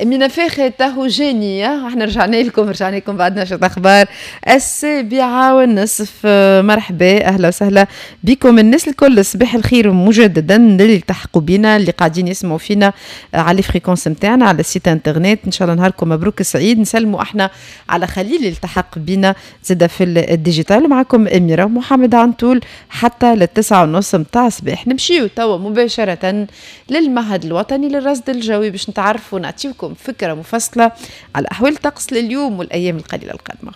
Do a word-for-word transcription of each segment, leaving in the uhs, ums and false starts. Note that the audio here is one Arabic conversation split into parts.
أمينة فاخر تاهو جانية. احنا رجعنا لكم رجعنا لكم بعد نشرة أخبار السابعة والنصف. مرحبا أهلا وسهلا بكم الناس الكل. صباح الخير مجددا اللي التحقوا بنا اللي قاعدين يسمعوا فينا على الفريكونس متاعنا على السيت انترنت. إن شاء الله نهاركم مبروك سعيد. نسلموا احنا على خليل اللي التحق بنا زاد في الديجيتال. معكم أميرة محمد عنتول حتى للتسعة ونص متاع الصباح. نمشيو توا مباشرة للمهد الوطني للرصد الجوي باش نتعرفوا ونعطيكم فكرة مفصلة على أحوال الطقس لليوم والأيام القليلة القادمة.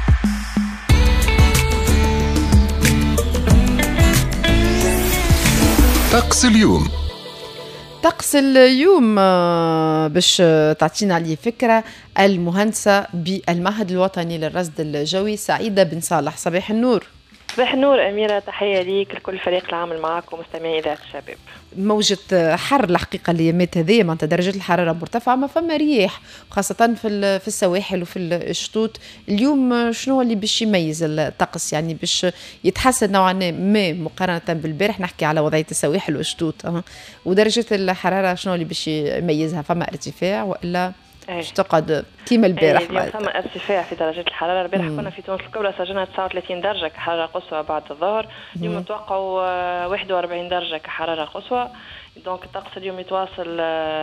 طقس اليوم. طقس اليوم باش تعطينا عليه فكرة المهندسة بالمهد الوطني للرصد الجوي سعيدة بن صالح. صباح النور. صباح النور أميرة، تحية ليك لكل فريق العمل معكم مستمعي إذاعة الشباب. موجة حر الحقيقة اليامات هذه معناتها درجة الحرارة مرتفعة ما فما رياح خاصة في في السواحل وفي الشطوط. اليوم شنو اللي باش يميز الطقس يعني باش يتحسن نوعا ما مقارنة بالبارح؟ نحكي على وضعية السواحل والشطوط أه. ودرجة الحرارة شنو اللي باش يميزها؟ فما ارتفاع ولا باش تقعد كيما البارح؟ اليوم ثم ارتفاع في درجة الحرارة. البارح كنا في تونس الكبرى سجلنا تسعة وثلاثين درجة كحرارة قصوى بعد الظهر. اليوم نتوقعوا واحد وأربعين درجة كحرارة قصوى. دونك الطقس اليوم يتواصل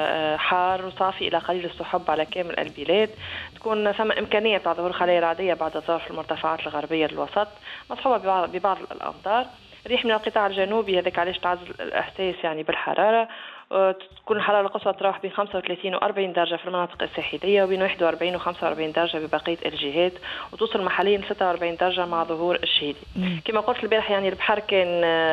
حار وصافي إلى قليل السحب على كامل البلاد. تكون ثم إمكانية تاع ظهور خلايا رعدية بعد الظهر في المرتفعات الغربية للوسط مصحوبة ببعض, ببعض الأمطار. ريح من القطاع الجنوبي هذاك علاش تعزل الإحساس يعني بالحرارة. تكون الحرارة القصوى تراوح بين خمسة وثلاثين وأربعين درجة في المناطق الساحلية وبين واحد وأربعين وخمسة وأربعين درجة ببقية الجهات وتوصل محليا ستة وأربعين درجة مع ظهور الشهيدي. كما قلت البارح يعني البحر كان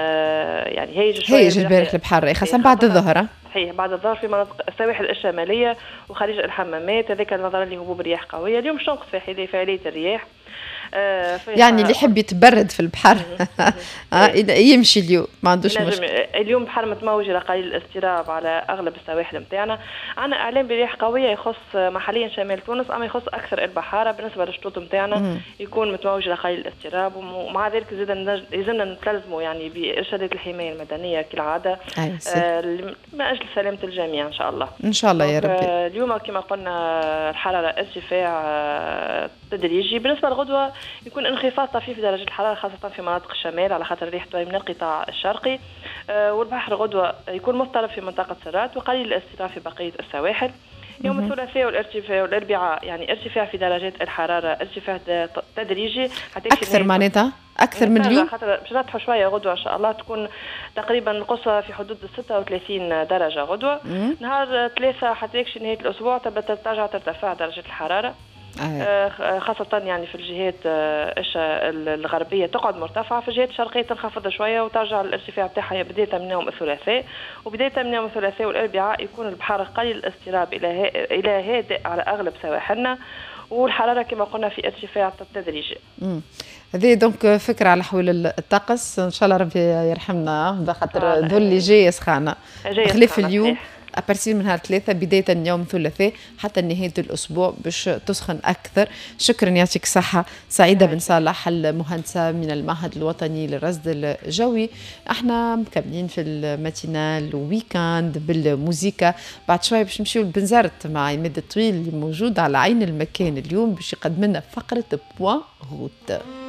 يعني هيج شوية. هيج البارح البحر خاصة بعد الظهر. صحيح بعد الظهر في مناطق السواحل الشمالية وخارج الحمامات هذاك نظرا لهبوب رياح قوية. اليوم شنق ساحلي فعالية الرياح آه يعني اللي يحب يتبرد في البحر آه يمشي اليوم ما عندوش مشكلة. اليوم بحر متموج إلى قليل الاضطراب على أغلب السواحل متاعنا. عنا إعلام برياح قوية يخص محليا شمال تونس أما يخص أكثر البحارة. بالنسبة للشطوط متاعنا يكون متموج إلى قليل الاضطراب ومع ذلك زيدا لازمنا نتلزموا يعني بإرشادات الحماية المدنية كالعادة آه من أجل سلامة الجميع إن شاء الله. إن شاء الله يا رب. آه اليوم كما قلنا الحرارة ارتفاع آه تدريجي. بالنسبة للغدوة يكون انخفاض طفيف في درجة الحرارة خاصة في مناطق الشمال على خاطر الريح تواي من القطاع الشرقي. أه والبحر غدوة يكون مضطرب في منطقة سرات وقليل الاستقرار في بقية السواحل. يوم الثلاثاء والارتفاع والاربعاء يعني ارتفاع في درجات الحرارة ارتفاع تدريجي أكثر معناتها أكثر من اليوم. خاطر باش نطحوا شوية غدوة إن شاء الله تكون تقريبا القصة في حدود ستة وثلاثين درجة غدوة. مم. نهار ثلاثة حتى يكشي نهاية الأسبوع تبدأ ترجع ترتفع درجة الحرارة. آه. خاصة يعني في الجهات الغربية تقعد مرتفعة. في الجهات الشرقية تنخفض شوية وترجع الارتفاع بتاعها بداية من يوم الثلاثاء وبداية من يوم الثلاثاء والأربعاء يكون البحر قليل الاضطراب إلى إلى هادئ على أغلب سواحلنا والحرارة كما قلنا في ارتفاع تدريجي. هذه دونك فكرة على حول الطقس إن شاء الله ربي يرحمنا بخاطر ذول اللي جاي سخانة خليف اليوم أبرسيل من نهار ثلاثة بداية يوم ثلاثاء حتى نهاية الأسبوع باش تسخن أكثر. شكرا يعطيك صحة سعيدة بن صالح المهندسة من المعهد الوطني للرصد الجوي. احنا مكملين في الماتينال ويكاند بالموسيقى. بعد شوية باش نمشيو لبنزرت مع عماد الطويل اللي موجود على عين المكان اليوم باش يقدم لنا فقرة بوان غوت.